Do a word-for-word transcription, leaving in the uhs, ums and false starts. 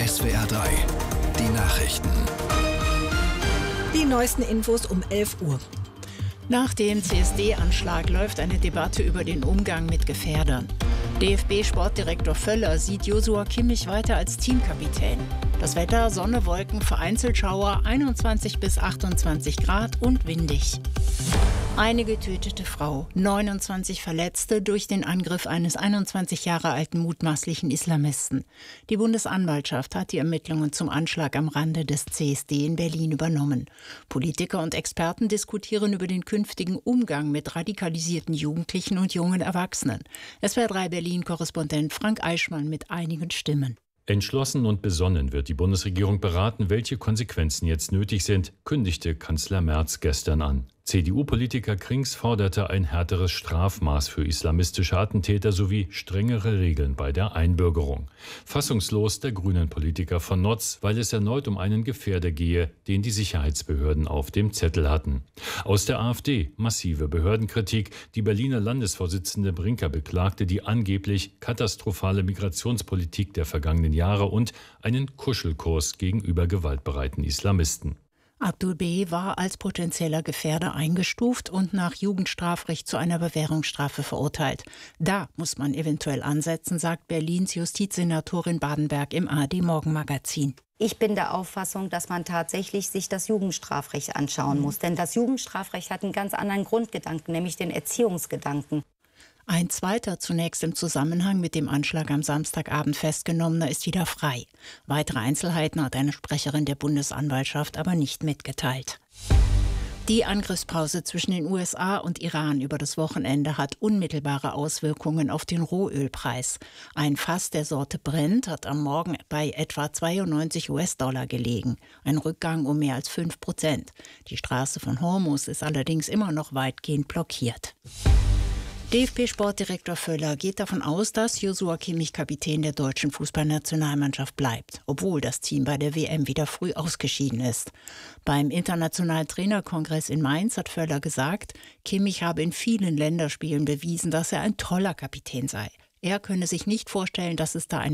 S W R drei, die Nachrichten. Die neuesten Infos um elf Uhr. Nach dem C S D-Anschlag läuft eine Debatte über den Umgang mit Gefährdern. D F B-Sportdirektor Völler sieht Joshua Kimmich weiter als Teamkapitän. Das Wetter: Sonne, Wolken, vereinzelt Schauer, einundzwanzig bis achtundzwanzig Grad und windig. Eine getötete Frau, neunundzwanzig Verletzte durch den Angriff eines einundzwanzig Jahre alten mutmaßlichen Islamisten. Die Bundesanwaltschaft hat die Ermittlungen zum Anschlag am Rande des C S D in Berlin übernommen. Politiker und Experten diskutieren über den künftigen Umgang mit radikalisierten Jugendlichen und jungen Erwachsenen. S W R drei Berlin-Korrespondent Frank Eichmann mit einigen Stimmen. Entschlossen und besonnen wird die Bundesregierung beraten, welche Konsequenzen jetzt nötig sind, kündigte Kanzler Merz gestern an. C D U-Politiker Krings forderte ein härteres Strafmaß für islamistische Attentäter sowie strengere Regeln bei der Einbürgerung. Fassungslos der Grünen-Politiker von Notz, weil es erneut um einen Gefährder gehe, den die Sicherheitsbehörden auf dem Zettel hatten. Aus der AfD massive Behördenkritik. Die Berliner Landesvorsitzende Brinker beklagte die angeblich katastrophale Migrationspolitik der vergangenen Jahre und einen Kuschelkurs gegenüber gewaltbereiten Islamisten. Abdul B. war als potenzieller Gefährder eingestuft und nach Jugendstrafrecht zu einer Bewährungsstrafe verurteilt. Da muss man eventuell ansetzen, sagt Berlins Justizsenatorin Badenberg im A R D-Morgenmagazin. Ich bin der Auffassung, dass man tatsächlich sich das Jugendstrafrecht anschauen muss. Denn das Jugendstrafrecht hat einen ganz anderen Grundgedanken, nämlich den Erziehungsgedanken. Ein zweiter, zunächst im Zusammenhang mit dem Anschlag am Samstagabend festgenommener, ist wieder frei. Weitere Einzelheiten hat eine Sprecherin der Bundesanwaltschaft aber nicht mitgeteilt. Die Angriffspause zwischen den U S A und Iran über das Wochenende hat unmittelbare Auswirkungen auf den Rohölpreis. Ein Fass der Sorte Brent hat am Morgen bei etwa zweiundneunzig US-Dollar gelegen. Ein Rückgang um mehr als fünf Prozent. Die Straße von Hormuz ist allerdings immer noch weitgehend blockiert. D F B-Sportdirektor Völler geht davon aus, dass Joshua Kimmich Kapitän der deutschen Fußballnationalmannschaft bleibt, obwohl das Team bei der W M wieder früh ausgeschieden ist. Beim Internationalen Trainerkongress in Mainz hat Völler gesagt, Kimmich habe in vielen Länderspielen bewiesen, dass er ein toller Kapitän sei. Er könne sich nicht vorstellen, dass es da eine